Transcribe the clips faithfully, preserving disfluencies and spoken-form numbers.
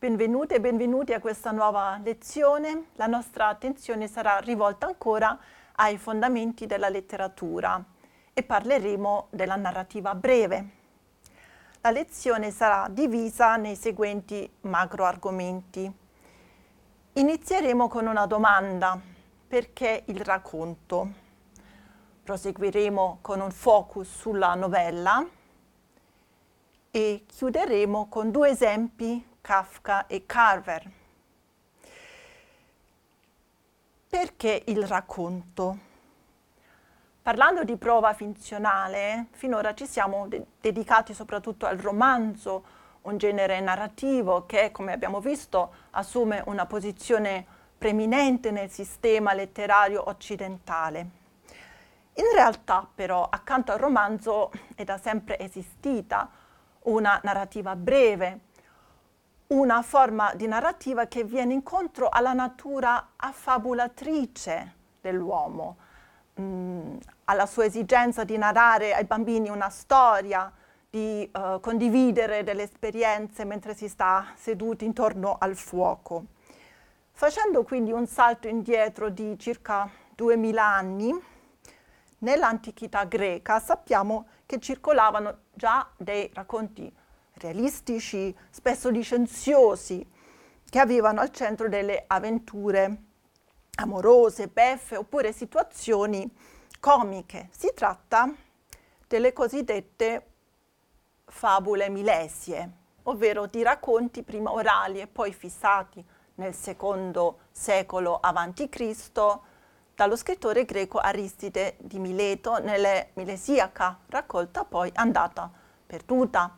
Benvenute e benvenuti a questa nuova lezione. La nostra attenzione sarà rivolta ancora ai fondamenti della letteratura e parleremo della narrativa breve. La lezione sarà divisa nei seguenti macro argomenti. Inizieremo con una domanda: perché il racconto? Proseguiremo con un focus sulla novella e chiuderemo con due esempi, Kafka e Carver. Perché il racconto? Parlando di prova finzionale, finora ci siamo de- dedicati soprattutto al romanzo, un genere narrativo che, come abbiamo visto, assume una posizione preminente nel sistema letterario occidentale. In realtà, però, accanto al romanzo è da sempre esistita una narrativa breve, una forma di narrativa che viene incontro alla natura affabulatrice dell'uomo, mh, alla sua esigenza di narrare ai bambini una storia, di uh, condividere delle esperienze mentre si sta seduti intorno al fuoco. Facendo quindi un salto indietro di circa duemila anni, nell'antichità greca sappiamo che circolavano già dei racconti realistici, spesso licenziosi, che avevano al centro delle avventure amorose, beffe oppure situazioni comiche. Si tratta delle cosiddette fabule milesie, ovvero di racconti prima orali e poi fissati nel secondo secolo avanti Cristo dallo scrittore greco Aristide di Mileto nelle Milesiaca, raccolta poi andata perduta.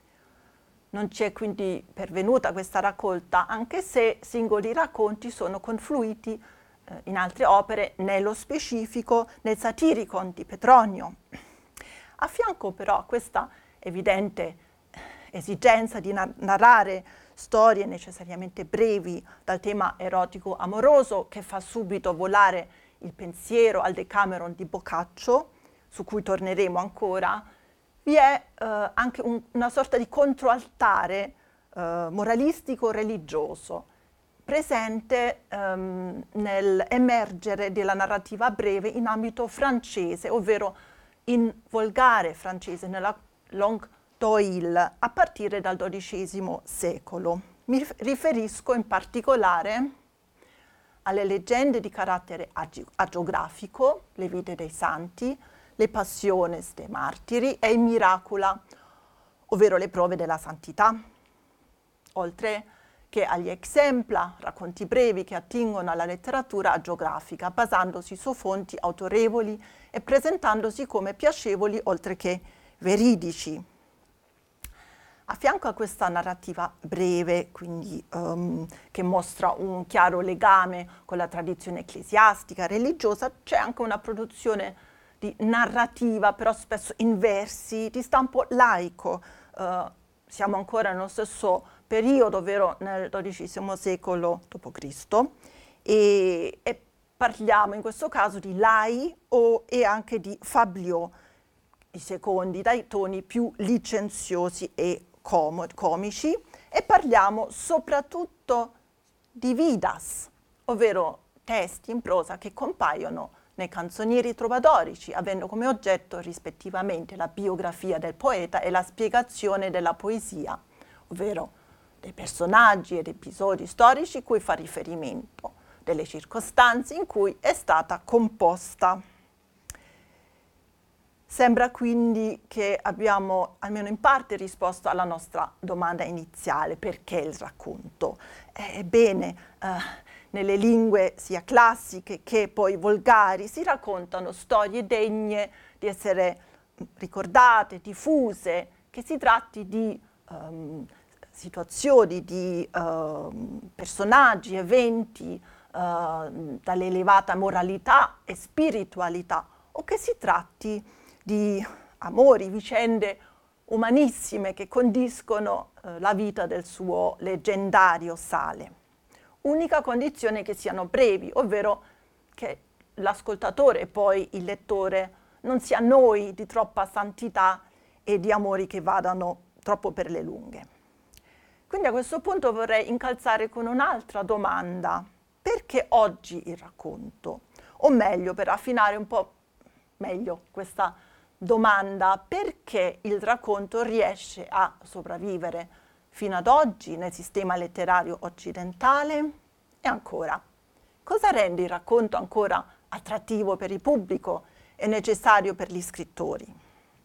Non ci è quindi pervenuta questa raccolta, anche se singoli racconti sono confluiti eh, in altre opere, nello specifico nel Satiricon di Petronio. A fianco però a questa evidente esigenza di nar- narrare storie necessariamente brevi dal tema erotico amoroso, che fa subito volare il pensiero al Decameron di Boccaccio, su cui torneremo ancora, vi è eh, anche un, una sorta di controaltare eh, moralistico-religioso presente ehm, nell'emergere della narrativa breve in ambito francese, ovvero in volgare francese, nella langue d'oil, a partire dal dodicesimo secolo. Mi riferisco in particolare alle leggende di carattere agi- agiografico, le vite dei santi, le passiones dei martiri e i miracula, ovvero le prove della santità, oltre che agli exempla, racconti brevi che attingono alla letteratura agiografica, basandosi su fonti autorevoli e presentandosi come piacevoli oltre che veridici. A fianco a questa narrativa breve, quindi um, che mostra un chiaro legame con la tradizione ecclesiastica, religiosa, c'è anche una produzione di narrativa, però spesso in versi, di stampo laico. Uh, siamo ancora nello stesso periodo, ovvero nel dodicesimo secolo dopo Cristo, e, e parliamo in questo caso di lai o, e anche di fabliaux, i secondi, dai toni più licenziosi e comici, e parliamo soprattutto di vidas, ovvero testi in prosa che compaiono nei canzonieri trovadorici, avendo come oggetto rispettivamente la biografia del poeta e la spiegazione della poesia, ovvero dei personaggi ed episodi storici cui fa riferimento, delle circostanze in cui è stata composta. Sembra quindi che abbiamo almeno in parte risposto alla nostra domanda iniziale: perché il racconto? Ebbene, eh, nelle lingue sia classiche che poi volgari si raccontano storie degne di essere ricordate, diffuse, che si tratti di um, situazioni, di uh, personaggi, eventi uh, dall'elevata moralità e spiritualità, o che si tratti di amori, vicende umanissime che condiscono eh, la vita del suo leggendario Sale. Unica condizione che siano brevi, ovvero che l'ascoltatore e poi il lettore non si annoi di troppa santità e di amori che vadano troppo per le lunghe. Quindi a questo punto vorrei incalzare con un'altra domanda. Perché oggi il racconto? O meglio, per affinare un po' meglio questa domanda, perché il racconto riesce a sopravvivere fino ad oggi nel sistema letterario occidentale? E ancora, cosa rende il racconto ancora attrattivo per il pubblico e necessario per gli scrittori?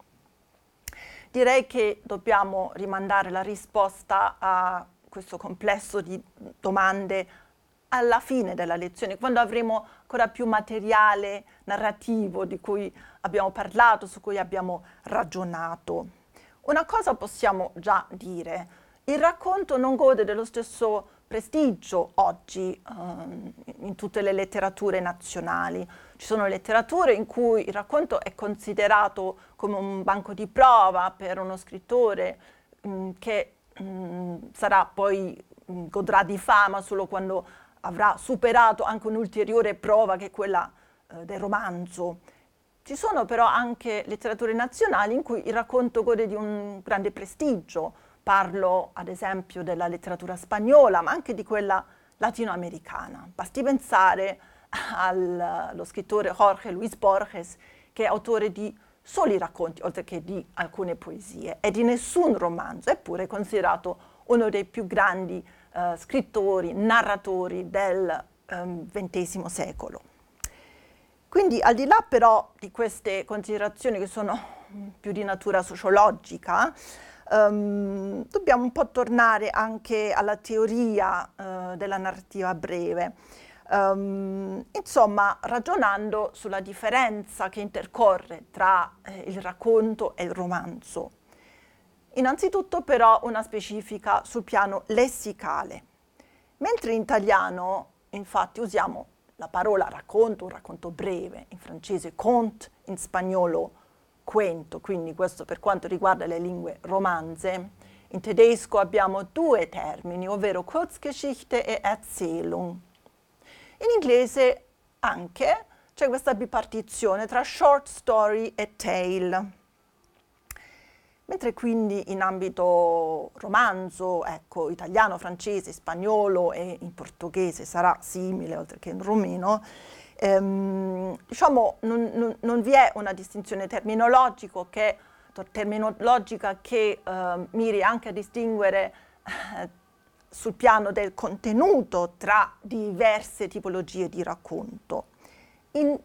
Direi che dobbiamo rimandare la risposta a questo complesso di domande alla fine della lezione, quando avremo ancora più materiale narrativo di cui abbiamo parlato, su cui abbiamo ragionato. Una cosa possiamo già dire: il racconto non gode dello stesso prestigio oggi eh, in tutte le letterature nazionali. Ci sono letterature in cui il racconto è considerato come un banco di prova per uno scrittore mh, che mh, sarà poi mh, godrà di fama solo quando avrà superato anche un'ulteriore prova che è quella eh, del romanzo. Ci sono però anche letterature nazionali in cui il racconto gode di un grande prestigio. Parlo ad esempio della letteratura spagnola, ma anche di quella latinoamericana. Basti pensare al, allo scrittore Jorge Luis Borges, che è autore di soli racconti, oltre che di alcune poesie, e di nessun romanzo, eppure è considerato uno dei più grandi Uh, scrittori, narratori del ventesimo um, secolo. Quindi al di là però di queste considerazioni che sono più di natura sociologica, um, dobbiamo un po' tornare anche alla teoria uh, della narrativa breve, um, insomma ragionando sulla differenza che intercorre tra eh, il racconto e il romanzo. Innanzitutto però una specifica sul piano lessicale. Mentre in italiano infatti usiamo la parola racconto, un racconto breve, in francese conte, in spagnolo cuento, quindi questo per quanto riguarda le lingue romanze. In tedesco abbiamo due termini, ovvero Kurzgeschichte e Erzählung. In inglese anche c'è questa bipartizione tra short story e tale. Mentre quindi in ambito romanzo, ecco, italiano, francese, spagnolo e in portoghese sarà simile, oltre che in rumeno, ehm, diciamo non, non, non vi è una distinzione terminologico che, terminologica che eh, miri anche a distinguere eh, sul piano del contenuto tra diverse tipologie di racconto. In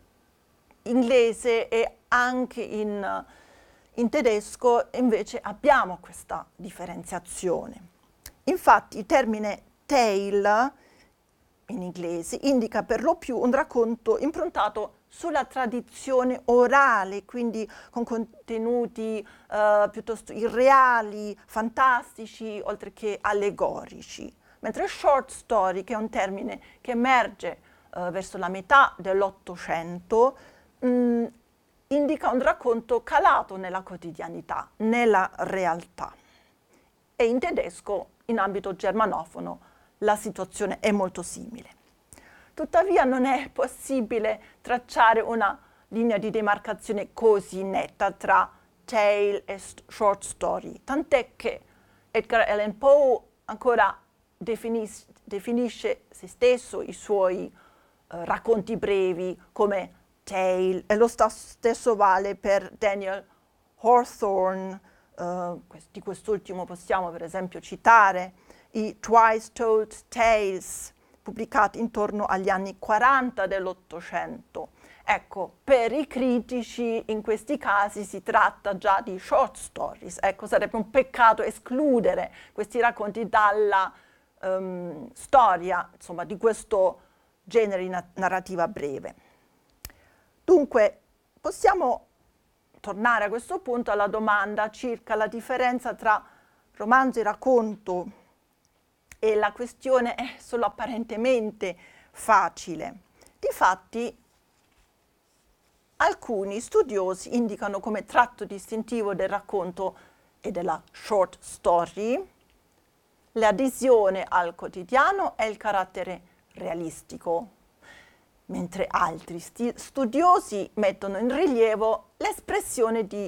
inglese e anche in In tedesco invece abbiamo questa differenziazione. Infatti il termine tale in inglese indica per lo più un racconto improntato sulla tradizione orale, quindi con contenuti eh, piuttosto irreali, fantastici, oltre che allegorici. Mentre short story, che è un termine che emerge eh, verso la metà dell'Ottocento, mh, indica un racconto calato nella quotidianità, nella realtà. E in tedesco, in ambito germanofono, la situazione è molto simile. Tuttavia non è possibile tracciare una linea di demarcazione così netta tra tale e short story, tant'è che Edgar Allan Poe ancora definis- definisce se stesso, i suoi eh, racconti brevi, come tale, e lo stesso vale per Daniel Hawthorne. Uh, di quest'ultimo possiamo per esempio citare i Twice Told Tales, pubblicati intorno agli anni quaranta dell'Ottocento. Ecco, per i critici in questi casi si tratta già di short stories. Ecco, sarebbe un peccato escludere questi racconti dalla um, storia, insomma, di questo genere di narrativa breve. Dunque, possiamo tornare a questo punto alla domanda circa la differenza tra romanzo e racconto, e la questione è solo apparentemente facile. Difatti, alcuni studiosi indicano come tratto distintivo del racconto e della short story l'adesione al quotidiano e il carattere realistico, mentre altri studiosi mettono in rilievo l'espressione di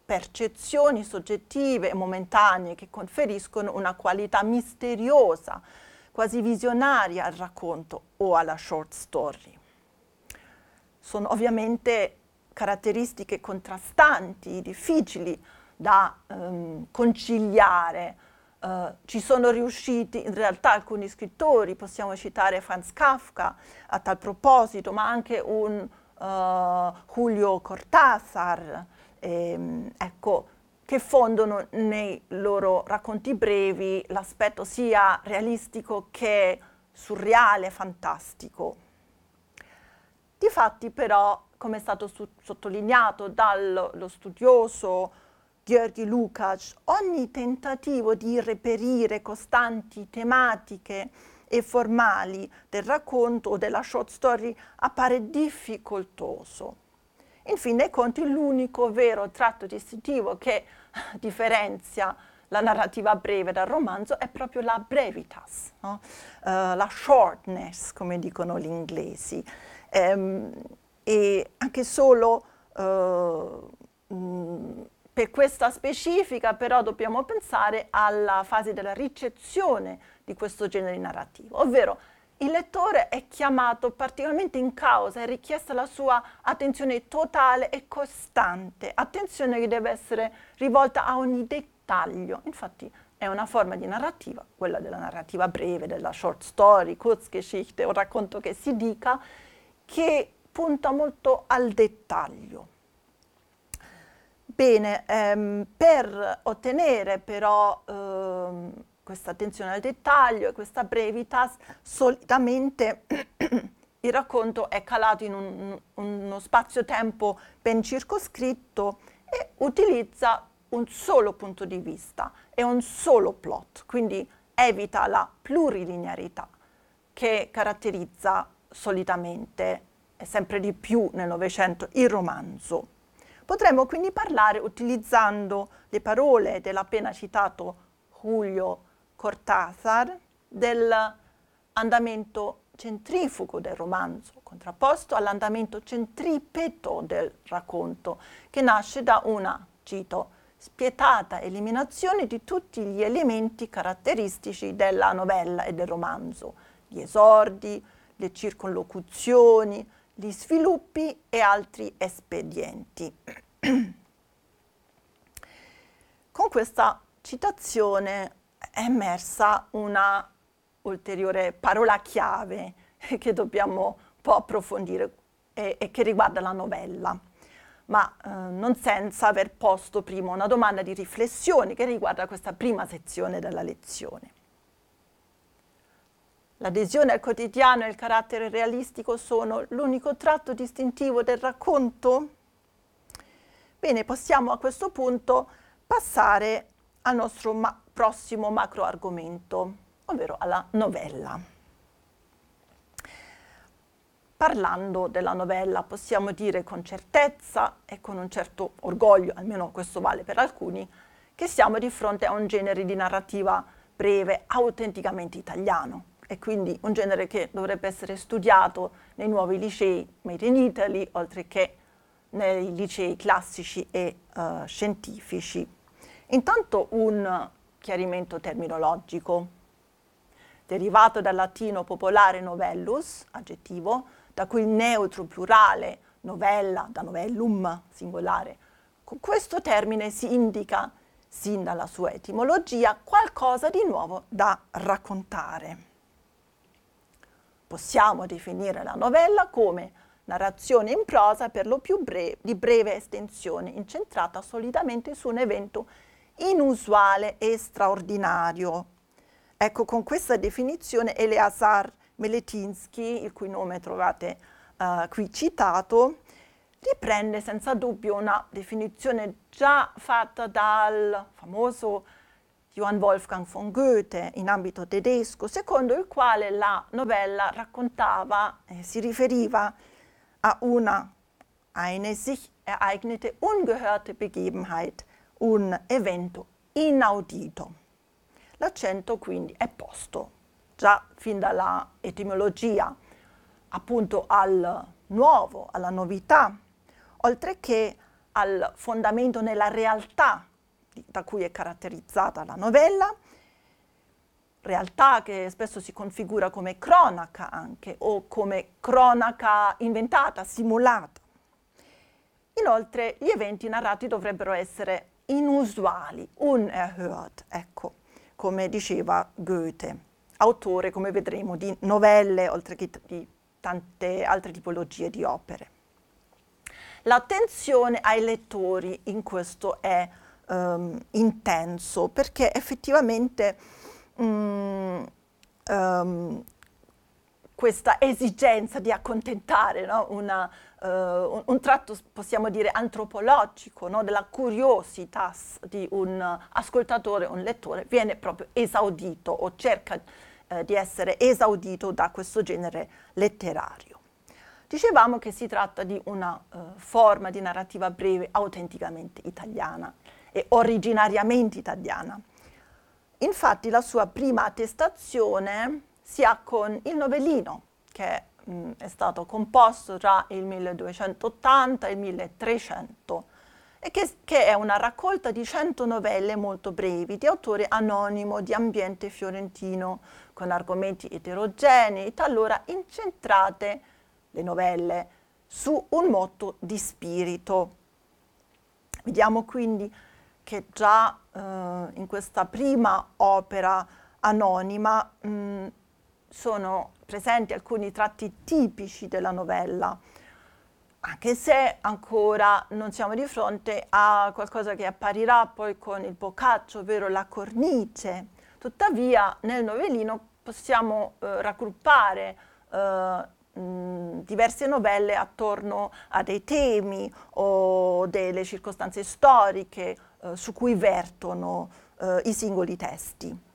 percezioni soggettive e momentanee che conferiscono una qualità misteriosa, quasi visionaria al racconto o alla short story. Sono ovviamente caratteristiche contrastanti, difficili da um, conciliare. Uh, ci sono riusciti in realtà alcuni scrittori, possiamo citare Franz Kafka a tal proposito, ma anche un uh, Julio Cortázar, ehm, ecco, che fondono nei loro racconti brevi l'aspetto sia realistico che surreale, fantastico. Difatti però, come è stato sottolineato dallo studioso György Lukács, ogni tentativo di reperire costanti tematiche e formali del racconto o della short story appare difficoltoso. In fin dei conti, l'unico vero tratto distintivo che differenzia la narrativa breve dal romanzo è proprio la brevitas, no? uh, la shortness, come dicono gli inglesi. Um, e anche solo uh, mh, per questa specifica però dobbiamo pensare alla fase della ricezione di questo genere narrativo, ovvero il lettore è chiamato particolarmente in causa, è richiesta la sua attenzione totale e costante, attenzione che deve essere rivolta a ogni dettaglio. Infatti è una forma di narrativa, quella della narrativa breve, della short story, Kurzgeschichte o racconto che si dica, che punta molto al dettaglio. Bene, ehm, per ottenere però ehm, questa attenzione al dettaglio e questa brevitas, solitamente il racconto è calato in un, uno spazio-tempo ben circoscritto e utilizza un solo punto di vista e un solo plot, quindi evita la plurilinearità che caratterizza solitamente e sempre di più nel Novecento il romanzo. Potremmo quindi parlare, utilizzando le parole dell'appena citato Julio Cortázar, dell'andamento centrifugo del romanzo, contrapposto all'andamento centripeto del racconto, che nasce da una, cito, spietata eliminazione di tutti gli elementi caratteristici della novella e del romanzo, gli esordi, le circonlocuzioni, gli sviluppi e altri espedienti. Con questa citazione è emersa una ulteriore parola chiave che dobbiamo un po' approfondire e, e che riguarda la novella, ma eh, non senza aver posto prima una domanda di riflessione che riguarda questa prima sezione della lezione. L'adesione al quotidiano e il carattere realistico sono l'unico tratto distintivo del racconto? Bene, possiamo a questo punto passare al nostro ma- prossimo macro argomento, ovvero alla novella. Parlando della novella possiamo dire con certezza e con un certo orgoglio, almeno questo vale per alcuni, che siamo di fronte a un genere di narrativa breve autenticamente italiano. E quindi un genere che dovrebbe essere studiato nei nuovi licei made in Italy, oltre che nei licei classici e uh, scientifici. Intanto un chiarimento terminologico, derivato dal latino popolare novellus, aggettivo, da cui il neutro plurale novella, da novellum, singolare. Con questo termine si indica, sin dalla sua etimologia, qualcosa di nuovo da raccontare. Possiamo definire la novella come narrazione in prosa per lo più breve, di breve estensione, incentrata solitamente su un evento inusuale e straordinario. Ecco, con questa definizione Eleazar Meletinsky, il cui nome trovate uh, qui citato, riprende senza dubbio una definizione già fatta dal famoso Johann Wolfgang von Goethe in ambito tedesco, secondo il quale la novella raccontava, eh, si riferiva a una eine sich ereignete ungehörte Begebenheit, un evento inaudito. L'accento quindi è posto già fin dalla etimologia appunto al nuovo, alla novità, oltre che al fondamento nella realtà da cui è caratterizzata la novella, realtà che spesso si configura come cronaca anche, o come cronaca inventata, simulata. Inoltre gli eventi narrati dovrebbero essere inusuali, unerhört, ecco, come diceva Goethe, autore, come vedremo, di novelle, oltre che di tante altre tipologie di opere. L'attenzione ai lettori in questo è um, intenso, perché effettivamente um, um, questa esigenza di accontentare, no? Una, uh, un, un tratto, possiamo dire, antropologico, no? Della curiosità di un ascoltatore, un lettore, viene proprio esaudito o cerca uh, di essere esaudito da questo genere letterario. Dicevamo che si tratta di una uh, forma di narrativa breve autenticamente italiana e originariamente italiana. Infatti la sua prima attestazione si ha con il novellino, che mh, è stato composto tra il milleduecentottanta e il milletrecento, e che, che è una raccolta di cento novelle molto brevi, di autore anonimo di ambiente fiorentino, con argomenti eterogenei, talora incentrate, le novelle, su un motto di spirito. Vediamo quindi che già eh, in questa prima opera anonima mh, sono presenti alcuni tratti tipici della novella, anche se ancora non siamo di fronte a qualcosa che apparirà poi con il Boccaccio, ovvero la cornice. Tuttavia nel novellino possiamo eh, raggruppare eh, mh, diverse novelle attorno a dei temi o delle circostanze storiche eh, su cui vertono eh, i singoli testi.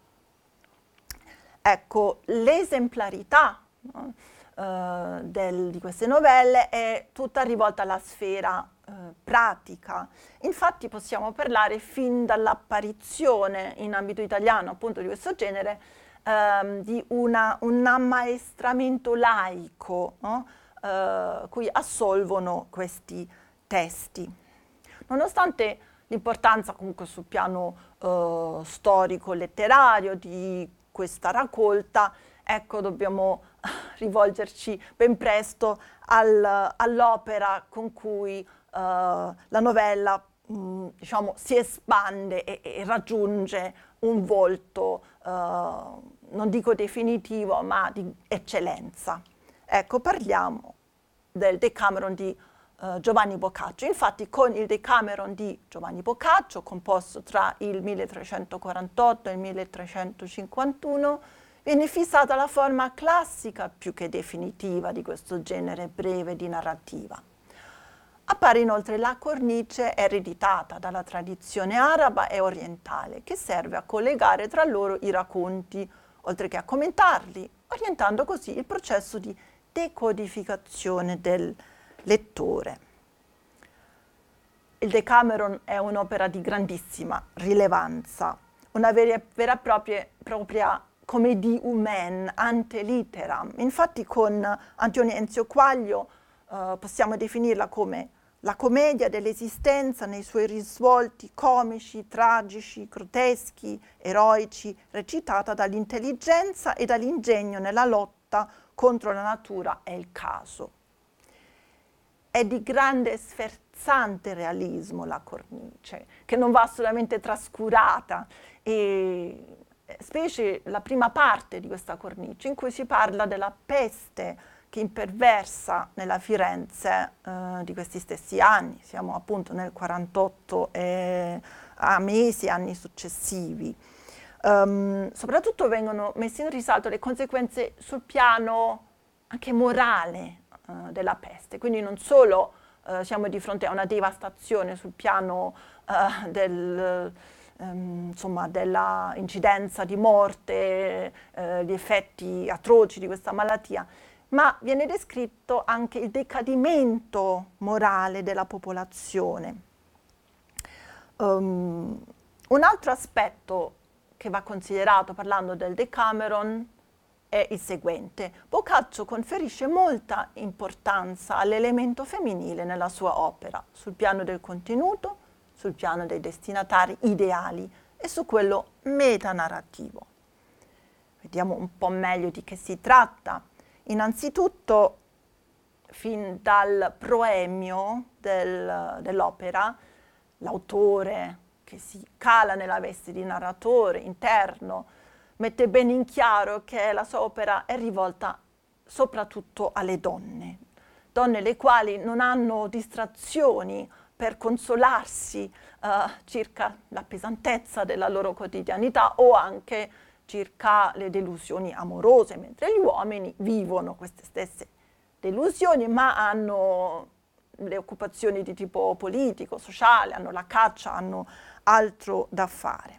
Ecco, l'esemplarità, no, uh, del, di queste novelle è tutta rivolta alla sfera uh, pratica. Infatti possiamo parlare fin dall'apparizione in ambito italiano appunto di questo genere um, di una, un ammaestramento laico, no, uh, cui assolvono questi testi. Nonostante l'importanza comunque sul piano uh, storico-letterario di questa raccolta, ecco, dobbiamo rivolgerci ben presto al, all'opera con cui uh, la novella mh, diciamo, si espande e, e raggiunge un volto, uh, non dico definitivo, ma di eccellenza. Ecco, parliamo del Decameron di uh, Giovanni Boccaccio. Infatti con il Decameron di Giovanni Boccaccio, composto tra il milletrecentoquarantotto e il milletrecentocinquantuno, viene fissata la forma classica più che definitiva di questo genere breve di narrativa. Appare inoltre la cornice ereditata dalla tradizione araba e orientale, che serve a collegare tra loro i racconti, oltre che a commentarli, orientando così il processo di decodificazione del lettore. Il Decameron è un'opera di grandissima rilevanza, una vera, vera e propria, propria comédie humaine, ante litteram. Infatti con Antonio Enzio Quaglio eh, possiamo definirla come la commedia dell'esistenza nei suoi risvolti comici, tragici, grotteschi, eroici, recitata dall'intelligenza e dall'ingegno nella lotta contro la natura e il caso. È di grande sferzante realismo la cornice, che non va assolutamente trascurata, e specie la prima parte di questa cornice, in cui si parla della peste che imperversa nella Firenze eh, di questi stessi anni. Siamo appunto nel quarantotto e a mesi, anni successivi. Um, soprattutto vengono messe in risalto le conseguenze sul piano anche morale uh, della peste, quindi non solo uh, siamo di fronte a una devastazione sul piano uh, del, um, insomma, della incidenza di morte, uh, gli effetti atroci di questa malattia, ma viene descritto anche il decadimento morale della popolazione. Um, un altro aspetto che va considerato parlando del Decameron è il seguente. Boccaccio conferisce molta importanza all'elemento femminile nella sua opera, sul piano del contenuto, sul piano dei destinatari ideali e su quello metanarrativo. Vediamo un po' meglio di che si tratta. Innanzitutto, fin dal proemio del, dell'opera, l'autore che si cala nella veste di narratore interno mette ben in chiaro che la sua opera è rivolta soprattutto alle donne, donne le quali non hanno distrazioni per consolarsi uh, circa la pesantezza della loro quotidianità o anche circa le delusioni amorose, mentre gli uomini vivono queste stesse delusioni ma hanno le occupazioni di tipo politico, sociale, hanno la caccia, hanno altro da fare.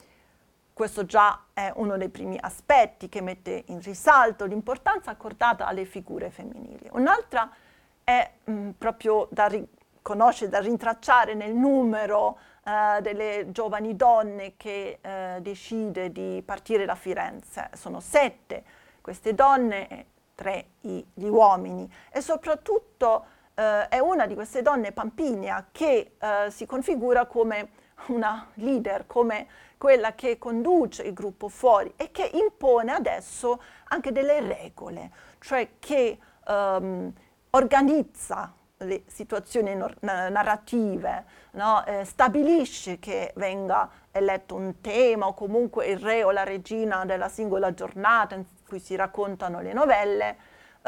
Questo già è uno dei primi aspetti che mette in risalto l'importanza accordata alle figure femminili. Un'altra è mh, proprio da riconoscere, da rintracciare nel numero eh, delle giovani donne che eh, decide di partire da Firenze. Sono sette queste donne, e tre i, gli uomini, e soprattutto eh, è una di queste donne, Pampinia, che eh, si configura come una leader, come quella che conduce il gruppo fuori e che impone adesso anche delle regole, cioè che um, organizza le situazioni narrative, no? eh, stabilisce che venga eletto un tema o comunque il re o la regina della singola giornata in cui si raccontano le novelle,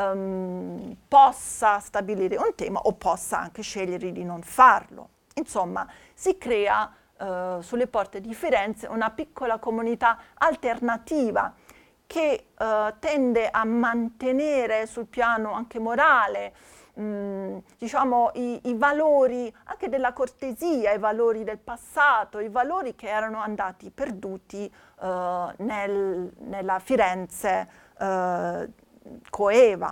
um, possa stabilire un tema o possa anche scegliere di non farlo. Insomma, si crea Uh, sulle porte di Firenze una piccola comunità alternativa che uh, tende a mantenere sul piano anche morale mh, diciamo i, i valori anche della cortesia, i valori del passato, i valori che erano andati perduti uh, nel, nella Firenze uh, coeva.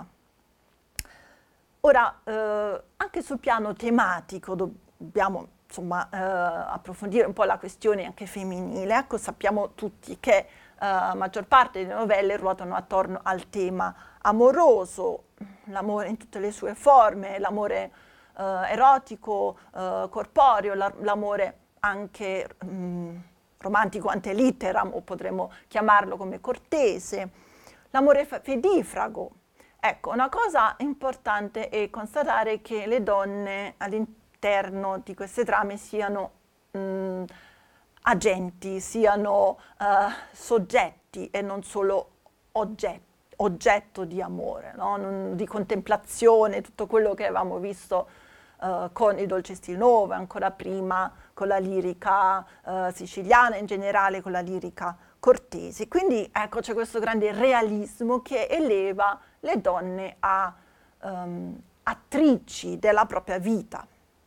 Ora, uh, anche sul piano tematico dobbiamo insomma, eh, approfondire un po' la questione anche femminile. Ecco, sappiamo tutti che eh, la maggior parte delle novelle ruotano attorno al tema amoroso, l'amore in tutte le sue forme, l'amore eh, erotico, eh, corporeo, l'amore anche mh, romantico ante litteram, o potremmo chiamarlo come cortese, l'amore fedifrago. Ecco, una cosa importante è constatare che le donne all'interno all'interno di queste trame siano mh, agenti, siano uh, soggetti e non solo oggetti, oggetto di amore, no? non, di contemplazione, tutto quello che avevamo visto uh, con il dolce stil nuovo, ancora prima con la lirica uh, siciliana, in generale con la lirica cortese. Quindi ecco, c'è questo grande realismo che eleva le donne a um, attrici della propria vita.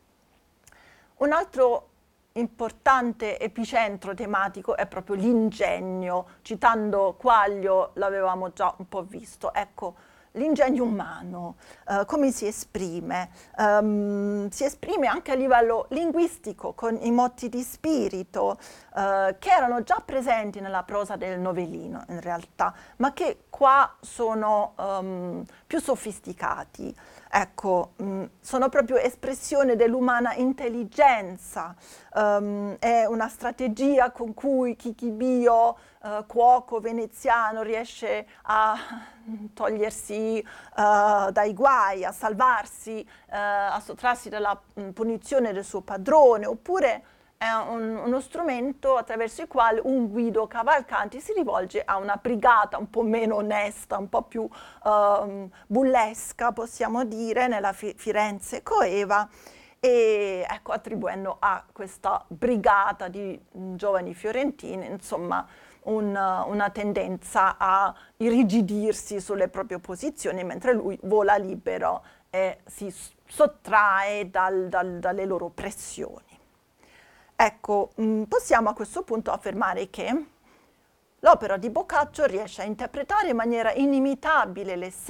Un altro importante epicentro tematico è proprio l'ingegno. Citando Quaglio l'avevamo già un po' visto. Ecco, l'ingegno umano, eh, come si esprime? Um, si esprime anche a livello linguistico, con i motti di spirito, eh, che erano già presenti nella prosa del novellino, in realtà, ma che qua sono um, più sofisticati. Ecco, mh, sono proprio espressione dell'umana intelligenza, um, è una strategia con cui Chichibio, uh, cuoco veneziano, riesce a togliersi uh, dai guai, a salvarsi, uh, a sottrarsi dalla mh, punizione del suo padrone, oppure è un, uno strumento attraverso il quale un Guido Cavalcanti si rivolge a una brigata un po' meno onesta, un po' più um, bullesca, possiamo dire, nella fi Firenze coeva, e ecco, attribuendo a questa brigata di mh, giovani fiorentini, insomma, un, una tendenza a irrigidirsi sulle proprie posizioni, mentre lui vola libero e si sottrae dal, dal, dalle loro pressioni. Ecco, mh, possiamo a questo punto affermare che l'opera di Boccaccio riesce a interpretare in maniera inimitabile le